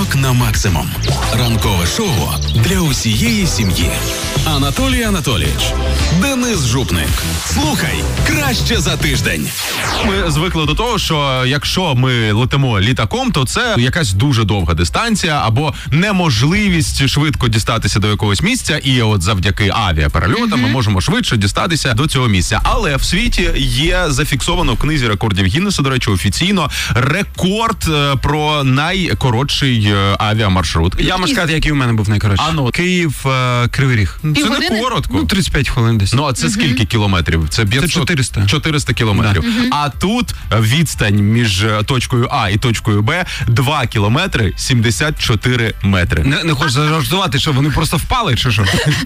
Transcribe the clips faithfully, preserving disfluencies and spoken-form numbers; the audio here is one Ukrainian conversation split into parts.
Ранок на максимум. Ранкове шоу для усієї сім'ї. Анатолій Анатолійович, Денис Жупник. Слухай краще за тиждень. Ми звикли до того, що якщо ми летимо літаком, то це якась дуже довга дистанція або неможливість швидко дістатися до якогось місця. І от завдяки авіаперельотам mm-hmm. ми можемо швидше дістатися до цього місця. Але в світі є зафіксовано в книзі рекордів Гіннеса, до речі, офіційно рекорд про найкоротший авіамаршрут. Я можу сказати, який у мене був найкоротший. Ано. Київ, Кривий Ріг. Це не коротко. Ну, тридцять п'ять хвилин десь. Ну, а це mm-hmm. скільки кілометрів? Це п'ятсот... Це чотириста. чотириста кілометрів. Да. Mm-hmm. А тут відстань між точкою А і точкою Б два кілометри сімдесят чотири метри. Не, не хочеш зажартувати, що вони просто впали, чи що?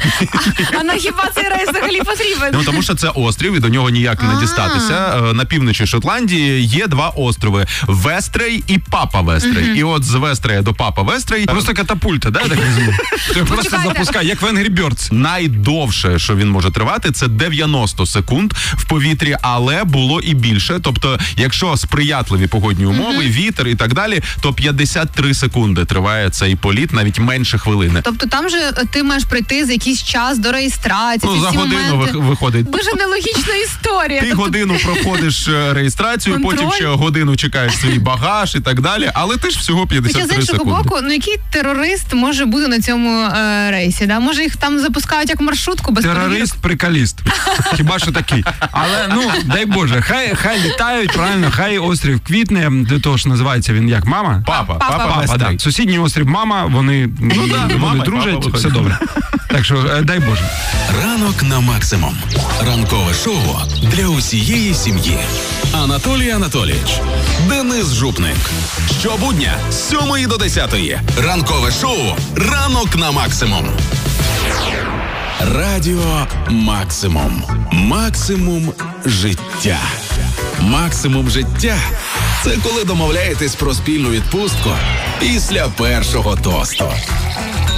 А на хіба цей рейс взагалі потрібен? Ну, тому що це острів, і до нього ніяк не дістатися. На півночі Шотландії є два острови – Вестрей і Папа Вестрей. Mm-hmm. І от з Вестрея до Папа Вестрей... Просто катапульта, да, так розумію? Ти просто запускає, як в Angry Birds. Найдовше, що він може тривати, це дев'яносто секунд в повітрі, але було і більше. Тобто, якщо сприятливі погодні умови, mm-hmm. вітер і так далі, то п'ятдесят три секунди триває цей політ, навіть менше хвилини. Тобто там же ти маєш прийти за якийсь час до реєстрації. Ну, за годину моменти. Виходить. Дуже нелогічна історія. Ти тобто... годину проходиш реєстрацію, контроль. Потім ще годину чекаєш свій багаж і так далі, але ти ж всього п'ятдесят три секунди. Хоча з іншого боку, ну який терорист може бути на цьому е, рейсі? Да? Може їх там запускають як маршрутку без Терорист-приколіст. Хіба що такий. Але, ну, дай Боже, хай, хай літають, правильно, хай острів квітне, для того, що називається він як мама. Папа. Папа, папа, папа да. Сусідній острів мама, вони, ну, да, вони мама, дружать, папа, все добре. Так що, дай Боже. Ранок на максимум. Ранкове шоу для усієї сім'ї. Анатолій Анатолійович, Денис Жупник. Щобудня з сьомої до десятої. Ранкове шоу «Ранок на максимум». Радіо Максимум. Максимум життя. Максимум життя – це коли домовляєтесь про спільну відпустку після першого тосту.